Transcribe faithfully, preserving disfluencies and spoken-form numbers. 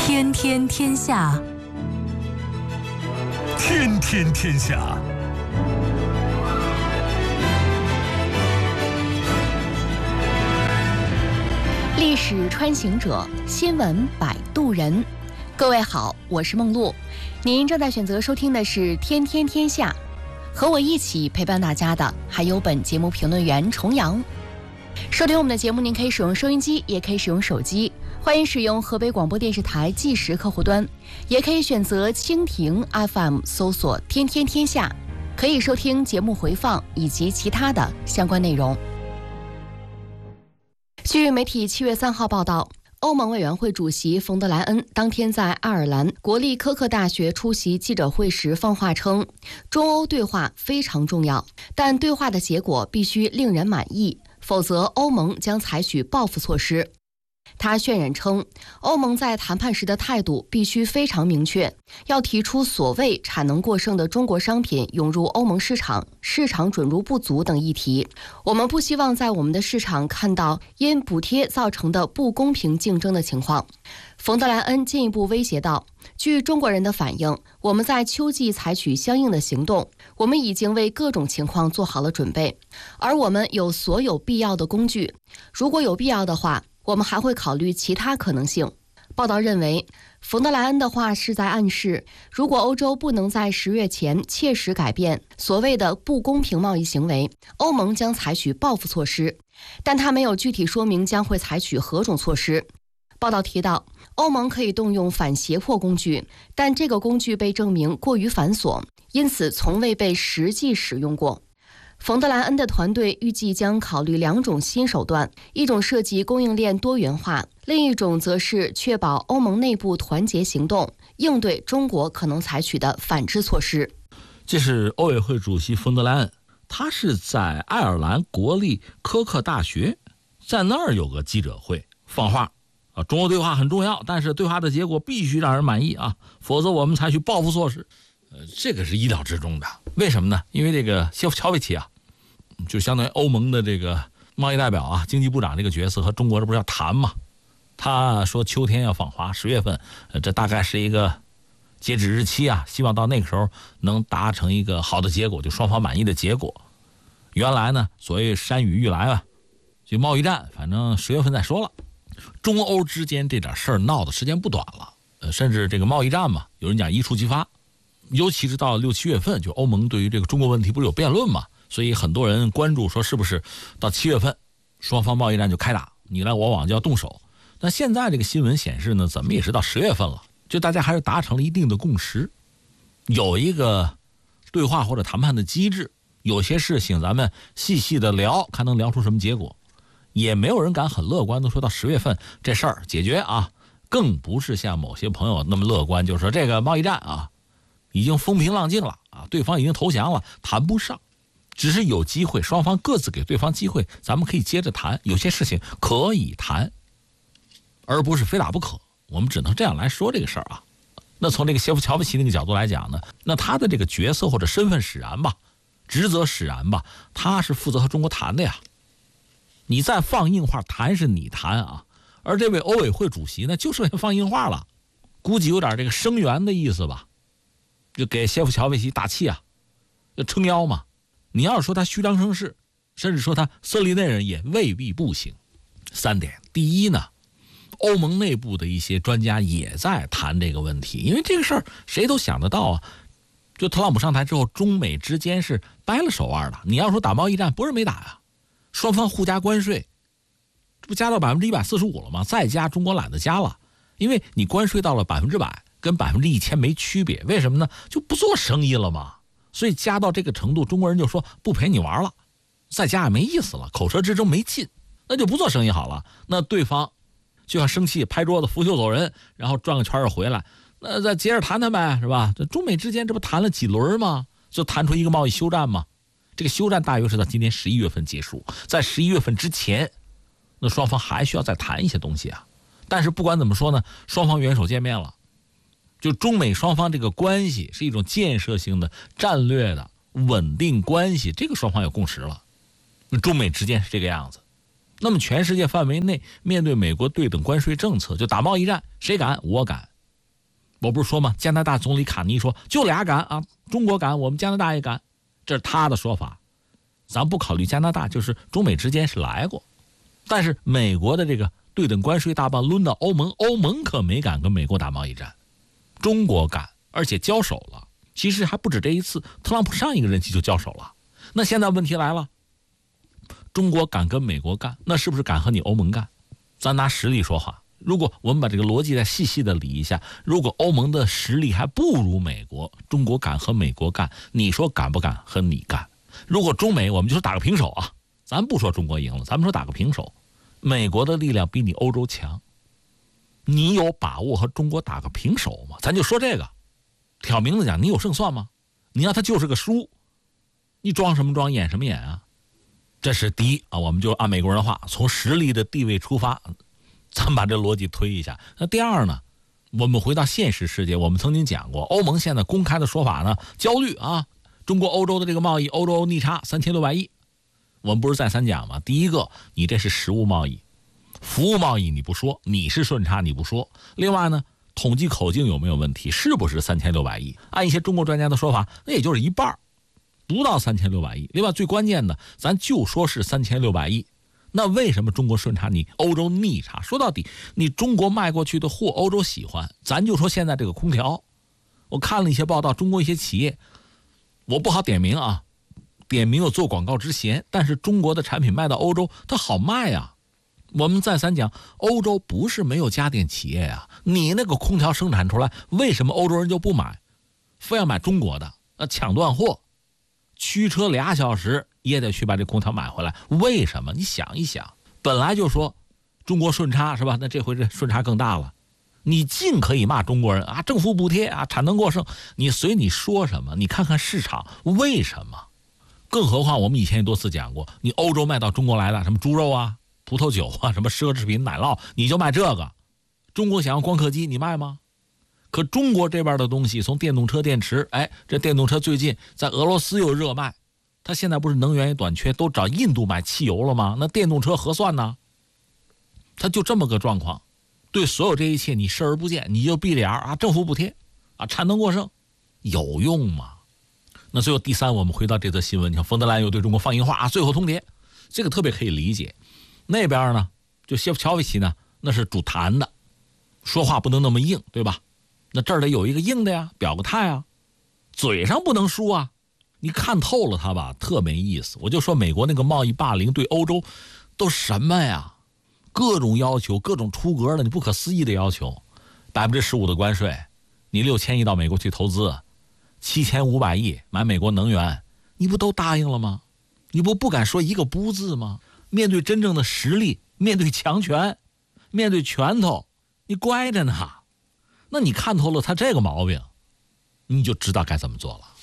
天天天下， 天天天下。 历史穿行者，新闻摆渡人。各位好，我是梦露，您正在选择收听的是《天天天下》，和我一起陪伴大家的还有本节目评论员重阳。收听我们的节目，您可以使用收音机，也可以使用手机，欢迎使用河北广播电视台计时客户端，也可以选择蜻蜓 F M 搜索“天天天下”，可以收听节目回放以及其他的相关内容。据媒体七月三号报道，欧盟委员会主席冯德莱恩当天在爱尔兰国立科克大学出席记者会时放话称，中欧对话非常重要，但对话的结果必须令人满意，否则欧盟将采取报复措施。他渲染称，欧盟在谈判时的态度必须非常明确，要提出所谓产能过剩的中国商品涌入欧盟市场、市场准入不足等议题。我们不希望在我们的市场看到因补贴造成的不公平竞争的情况。冯德莱恩进一步威胁道，据中国人的反映，我们在秋季采取相应的行动，我们已经为各种情况做好了准备，而我们有所有必要的工具，如果有必要的话，我们还会考虑其他可能性。报道认为，冯德莱恩的话是在暗示，如果欧洲不能在十月前切实改变所谓的不公平贸易行为，欧盟将采取报复措施，但他没有具体说明将会采取何种措施。报道提到，欧盟可以动用反胁迫工具，但这个工具被证明过于繁琐，因此从未被实际使用过。冯德莱恩的团队预计将考虑两种新手段，一种涉及供应链多元化，另一种则是确保欧盟内部团结行动，应对中国可能采取的反制措施。 这是欧委会主席冯德莱恩，他是在爱尔兰国立科克大学，在那儿有个记者会放话啊，中欧对话很重要，但是对话的结果必须让人满意啊，否则我们采取报复措施。呃，这个是意料之中的。为什么呢？因为这个谢夫乔维奇啊，就相当于欧盟的这个贸易代表啊，经济部长这个角色和中国这不是要谈嘛？他说秋天要访华，十月份，呃，这大概是一个截止日期啊，希望到那个时候能达成一个好的结果，就双方满意的结果。原来呢，所谓山雨欲来吧，就贸易战，反正十月份再说了。中欧之间这点事儿闹的时间不短了，呃，甚至这个贸易战嘛，有人讲一触即发。尤其是到六七月份，就欧盟对于这个中国问题不是有辩论嘛，所以很多人关注说是不是到七月份双方贸易战就开打，你来我往就要动手。那现在这个新闻显示呢，怎么也是到十月份了，就大家还是达成了一定的共识，有一个对话或者谈判的机制，有些事情咱们细细的聊，看能聊出什么结果。也没有人敢很乐观的说到十月份这事儿解决啊，更不是像某些朋友那么乐观，就是说这个贸易战啊已经风平浪静了啊，对方已经投降了，谈不上，只是有机会，双方各自给对方机会，咱们可以接着谈，有些事情可以谈，而不是非打不可。我们只能这样来说这个事儿啊。那从这个谢夫乔维奇那个角度来讲呢，那他的这个角色或者身份使然吧，职责使然吧，他是负责和中国谈的呀。你再放硬话，谈是你谈啊，而这位欧委会主席呢，就剩下放硬话了，估计有点这个声援的意思吧。就给谢夫乔维奇打气啊，就撑腰嘛。你要是说他虚张声势，甚至说他色厉内荏，也未必不行。三点，第一呢，欧盟内部的一些专家也在谈这个问题，因为这个事儿谁都想得到啊。就特朗普上台之后，中美之间是掰了手腕的。你要说打贸易战，不是没打呀，双方互加关税，这不加到百分之一百四十五了吗？再加中国懒得加了，因为你关税到了百分之百。跟百分之一千没区别，为什么呢？就不做生意了嘛。所以加到这个程度，中国人就说不陪你玩了，再加也没意思了，口舌之争没劲，那就不做生意好了。那对方就要生气，拍桌子，拂袖走人，然后转个圈儿回来，那再接着谈谈呗，是吧？这中美之间这不谈了几轮吗？就谈出一个贸易休战吗？这个休战大约是到今年十一月份结束，在十一月份之前，那双方还需要再谈一些东西啊。但是不管怎么说呢，双方元首见面了。就中美双方这个关系是一种建设性的、战略的稳定关系，这个双方有共识了。中美之间是这个样子。那么全世界范围内面对美国对等关税政策，就打贸易战，谁敢我敢， 我不是说吗？加拿大总理卡尼说就俩敢啊，中国敢，我们加拿大也敢，这是他的说法。咱不考虑加拿大，就是中美之间是来过，但是美国的这个对等关税大棒抡到欧盟，欧盟可没敢跟美国打贸易战，中国敢，而且交手了。其实还不止这一次，特朗普上一个任期就交手了。那现在问题来了，中国敢跟美国干，那是不是敢和你欧盟干？咱拿实力说话。如果我们把这个逻辑再细细的理一下，如果欧盟的实力还不如美国，中国敢和美国干，你说敢不敢和你干？如果中美我们就说打个平手啊，咱不说中国赢了，咱们说打个平手，美国的力量比你欧洲强，你有把握和中国打个平手吗？咱就说这个，挑明了讲，你有胜算吗？你要他就是个输，你装什么装，演什么演啊？这是第一啊，我们就按美国人的话，从实力的地位出发，咱们把这逻辑推一下。那第二呢，我们回到现实世界，我们曾经讲过，欧盟现在公开的说法呢，焦虑啊，中国欧洲的这个贸易，欧洲逆差三千六百亿。我们不是再三讲吗？第一个，你这是实物贸易，服务贸易你不说，你是顺差你不说。另外呢，统计口径有没有问题？是不是三千六百亿？按一些中国专家的说法，那也就是一半，不到三千六百亿。另外最关键的，咱就说是三千六百亿。那为什么中国顺差你欧洲逆差？说到底，你中国卖过去的货欧洲喜欢。咱就说现在这个空调，我看了一些报道，中国一些企业，我不好点名啊，点名有做广告之嫌，但是中国的产品卖到欧洲它好卖啊。我们再三讲，欧洲不是没有家电企业啊，你那个空调生产出来，为什么欧洲人就不买，非要买中国的？呃，抢断货，驱车俩小时也得去把这空调买回来，为什么？你想一想，本来就说中国顺差是吧？那这回这顺差更大了。你尽可以骂中国人啊，政府补贴啊，产能过剩，你随你说什么？你看看市场，为什么？更何况我们以前也多次讲过，你欧洲卖到中国来了，什么猪肉啊、葡萄酒啊、什么奢侈品奶酪，你就卖这个。中国想要光刻机，你卖吗？可中国这边的东西，从电动车电池，哎，这电动车最近在俄罗斯又热卖，它现在不是能源也短缺，都找印度买汽油了吗？那电动车核算呢？它就这么个状况。对所有这一切你视而不见，你就闭脸啊，政府补贴啊，产能过剩，有用吗？那最后第三，我们回到这则新闻，你看冯德莱恩又对中国放硬话啊，最后通牒，这个特别可以理解。那边呢，就谢夫乔维奇呢，那是主谈的，说话不能那么硬，对吧？那这儿得有一个硬的呀，表个态啊，嘴上不能输啊。你看透了他吧，特没意思。我就说美国那个贸易霸凌对欧洲都什么呀？各种要求，各种出格的，你不可思议的要求，百分之十五的关税，你六千亿到美国去投资，七千五百亿买美国能源，你不都答应了吗？你不不敢说一个不字吗？面对真正的实力，面对强权，面对拳头，你乖着呢。那你看透了他这个毛病，你就知道该怎么做了。